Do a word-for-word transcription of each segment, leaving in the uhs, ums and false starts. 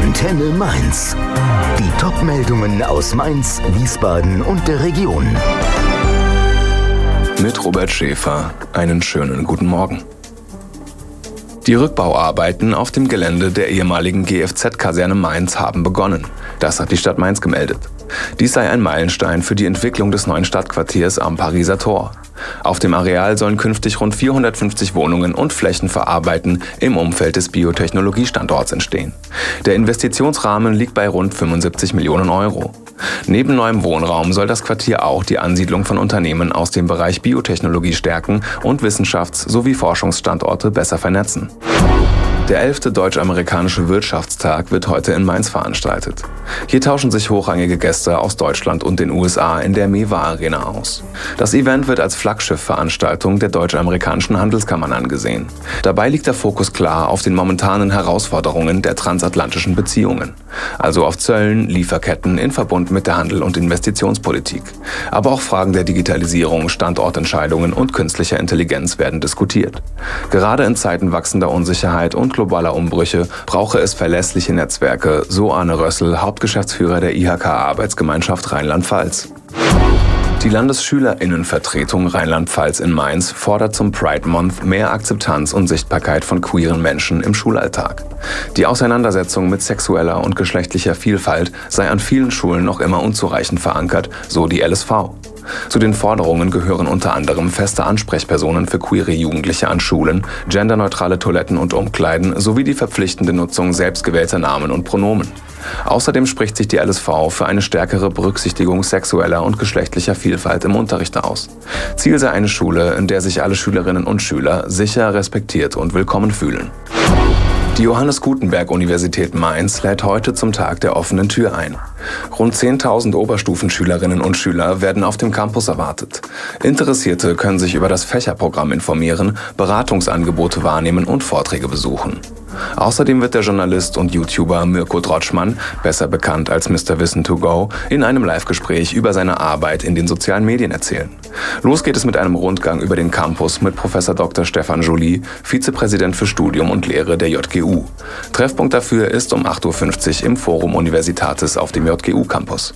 Antenne Mainz. Die Top-Meldungen aus Mainz, Wiesbaden und der Region. Mit Robert Schäfer. Einen schönen guten Morgen. Die Rückbauarbeiten auf dem Gelände der ehemaligen G F Z-Kaserne Mainz haben begonnen. Das hat die Stadt Mainz gemeldet. Dies sei ein Meilenstein für die Entwicklung des neuen Stadtquartiers am Pariser Tor. Auf dem Areal sollen künftig rund vierhundertfünfzig Wohnungen und Flächen für Arbeiten im Umfeld des Biotechnologiestandorts entstehen. Der Investitionsrahmen liegt bei rund fünfundsiebzig Millionen Euro. Neben neuem Wohnraum soll das Quartier auch die Ansiedlung von Unternehmen aus dem Bereich Biotechnologie stärken und Wissenschafts- sowie Forschungsstandorte besser vernetzen. Der elfte Deutsch-Amerikanische Wirtschaftstag wird heute in Mainz veranstaltet. Hier tauschen sich hochrangige Gäste aus Deutschland und den U S A in der MEWA Arena aus. Das Event wird als Flaggschiff-Veranstaltung der deutsch-amerikanischen Handelskammern angesehen. Dabei liegt der Fokus klar auf den momentanen Herausforderungen der transatlantischen Beziehungen. Also auf Zöllen, Lieferketten in Verbund mit der Handel- und Investitionspolitik. Aber auch Fragen der Digitalisierung, Standortentscheidungen und künstlicher Intelligenz werden diskutiert. Gerade in Zeiten wachsender Unsicherheit und globaler Umbrüche brauche es verlässliche Netzwerke, so Arne Rössel, Hauptgeschäftsführer der I H K-Arbeitsgemeinschaft Rheinland-Pfalz. Die Landesschülerinnenvertretung Rheinland-Pfalz in Mainz fordert zum Pride Month mehr Akzeptanz und Sichtbarkeit von queeren Menschen im Schulalltag. Die Auseinandersetzung mit sexueller und geschlechtlicher Vielfalt sei an vielen Schulen noch immer unzureichend verankert, so die L S V. Zu den Forderungen gehören unter anderem feste Ansprechpersonen für queere Jugendliche an Schulen, genderneutrale Toiletten und Umkleiden sowie die verpflichtende Nutzung selbstgewählter Namen und Pronomen. Außerdem spricht sich die L S V für eine stärkere Berücksichtigung sexueller und geschlechtlicher Vielfalt im Unterricht aus. Ziel sei eine Schule, in der sich alle Schülerinnen und Schüler sicher, respektiert und willkommen fühlen. Die Johannes Gutenberg-Universität Mainz lädt heute zum Tag der offenen Tür ein. Rund zehntausend Oberstufenschülerinnen und Schüler werden auf dem Campus erwartet. Interessierte können sich über das Fächerprogramm informieren, Beratungsangebote wahrnehmen und Vorträge besuchen. Außerdem wird der Journalist und YouTuber Mirko Drotschmann, besser bekannt als Mister Wissen to go, in einem Live-Gespräch über seine Arbeit in den sozialen Medien erzählen. Los geht es mit einem Rundgang über den Campus mit Professor Doktor Stefan Joly, Vizepräsident für Studium und Lehre der J G U. Treffpunkt dafür ist um acht Uhr fünfzig im Forum Universitatis auf dem J G U-Campus.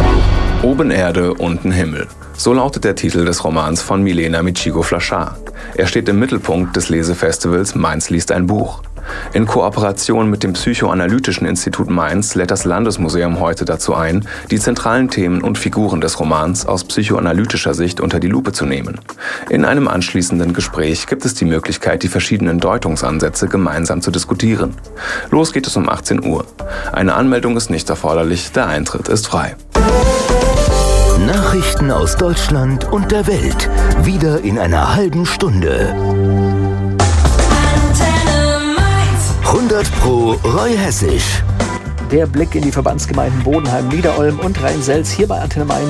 Oben Erde, unten Himmel. So lautet der Titel des Romans von Milena Michigo-Flaschar. Er steht im Mittelpunkt des Lesefestivals Mainz liest ein Buch. In Kooperation mit dem Psychoanalytischen Institut Mainz lädt das Landesmuseum heute dazu ein, die zentralen Themen und Figuren des Romans aus psychoanalytischer Sicht unter die Lupe zu nehmen. In einem anschließenden Gespräch gibt es die Möglichkeit, die verschiedenen Deutungsansätze gemeinsam zu diskutieren. Los geht es um achtzehn Uhr. Eine Anmeldung ist nicht erforderlich, der Eintritt ist frei. Nachrichten aus Deutschland und der Welt. Wieder in einer halben Stunde. hundert Pro Roy Hessisch. Der Blick in die Verbandsgemeinden Bodenheim, Niederolm und Rhein-Selz hier bei Antenne Mainz.